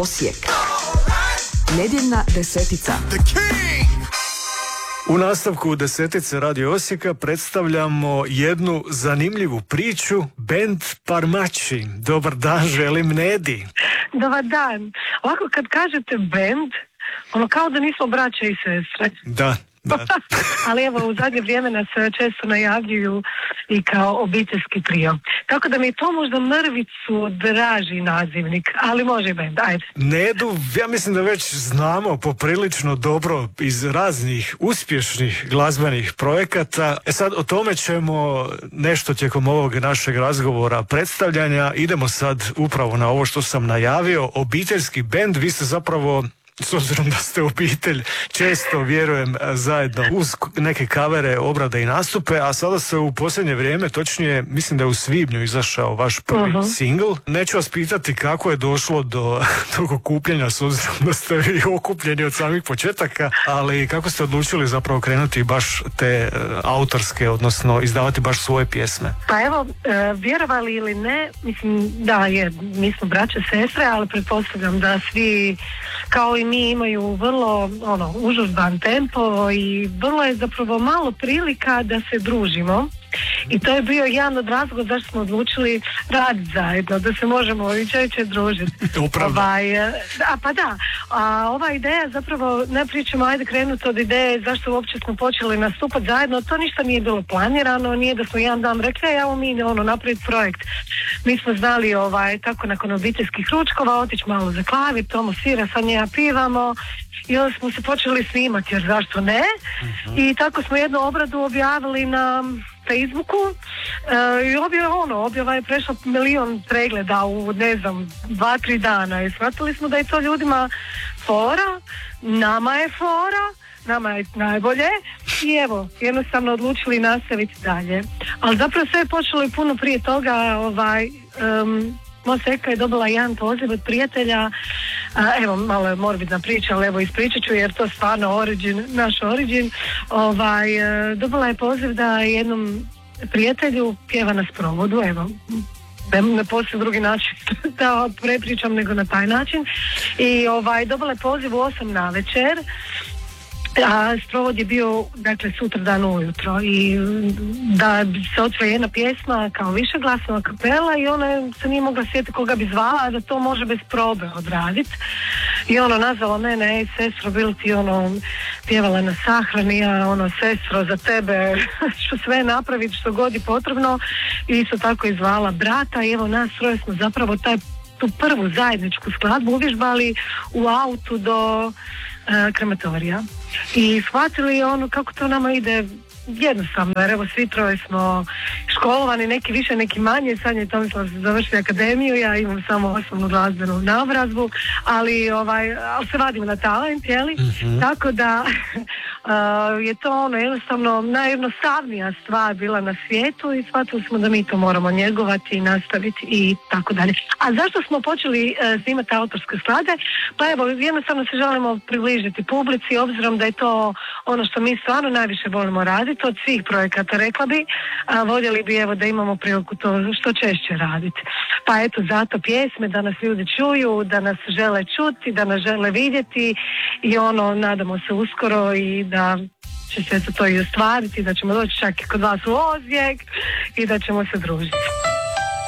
Osijek. Nedjeljna desetica. U nastavku desetice Radio Osijeka predstavljamo jednu zanimljivu priču, bend Parmači. Dobar dan, želim Nedi. Dobar dan. Ovako kad kažete bend, ono kao da nismo braća i sestre. Da. Ali evo, u zadnje vrijeme nas često najavljuju i kao obiteljski trio. Tako da mi je to možda mrvicu draži nazivnik, ali može bend, ajde. Nedu, ja mislim da već znamo poprilično dobro iz raznih uspješnih glazbenih projekata. Sad o tome ćemo nešto tijekom ovog našeg razgovora predstavljanja. Idemo sad upravo na ovo što sam najavio, obiteljski bend. Vi ste zapravo, s obzirom da ste obitelj, često, vjerujem, zajedno uz neke kavere, obrade i nastupe, a sada se u posljednje vrijeme, točnije, mislim da je u svibnju izašao vaš prvi singl. Neću vas pitati kako je došlo do tog okupljanja, s obzirom da ste vi okupljeni od samih početaka, ali kako ste odlučili zapravo krenuti baš te autorske, odnosno izdavati baš svoje pjesme? Pa evo, vjerovali ili ne, mislim da je, mi smo braće, sestre, ali pretpostavljam da svi kao i mi imaju vrlo užurban tempo i vrlo je zapravo malo prilika da se družimo. I to je bio jedan od razloga zašto smo odlučili raditi zajedno, da se možemo i čeće družiti. Ova ideja zapravo, najprije ćemo krenuti od ideje zašto uopće smo počeli nastupati zajedno. To ništa nije bilo planirano, nije da smo jedan dan rekli evo mi napraviti projekt. Mi smo znali tako nakon obiteljskih ručkova otići malo za klavir, Tomo svira, sad ja pivamo. I onda smo se počeli snimati, jer zašto ne? I tako smo jednu obradu objavili na Facebooku i objava je prešla 1 milion pregleda u 2-3 dana i shvatili smo da je to ljudima fora, nama je fora, nama je najbolje i evo, jednostavno odlučili nastaviti dalje. Ali zapravo sve je počelo i puno prije toga. Moseka je dobila jedan poziv od prijatelja, evo malo je morbidna priča, ali evo ispričat ću jer to stvarno naš origin. Dobila je poziv da jednom prijatelju pjeva na sprovodu, evo, ne postoji drugi način da prepričam nego na taj način. I dobila je poziv u 8 navečer, a sprovod je bio sutra dan ujutro i da se otvori jedna pjesma kao višeglasna kapela i ona se nije mogla sjetiti koga bi zvala, a da to može bez probe odraditi. I nazvala mene, sestro, bili ti pjevala na sahrani, ja sestro, za tebe ću sve napraviti što god je potrebno. I isto tako je zvala brata i evo nas troje smo zapravo tu prvu zajedničku skladbu uvježbali u autu do krematorija i shvatili kako to nama ide jednostavno, jer evo svi troje smo školovani, neki više, neki manje. Sad je Tomislav završio akademiju, ja imam samo osnovnu glazbenu naobrazbu, ali se vadim na talent, jeli? Tako da je to jednostavno najjednostavnija stvar bila na svijetu i shvatili smo da mi to moramo njegovati i nastaviti i tako dalje. A zašto smo počeli snimati autorske skladbe? Pa evo, jednostavno se želimo približiti publici, obzirom da je to ono što mi stvarno najviše volimo raditi od svih projekata, rekla bi, a voljeli bi evo da imamo priliku to što češće raditi. Pa eto, zato pjesme, da nas ljudi čuju, da nas žele čuti, da nas žele vidjeti i nadamo se uskoro i da će se to i ostvariti, da ćemo doći čak i kod vas u Osijek i da ćemo se družiti.